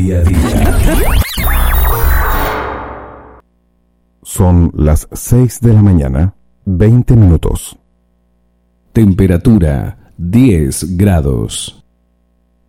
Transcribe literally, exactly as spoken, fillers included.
día a día. Son las seis de la mañana, veinte minutos. Temperatura diez grados.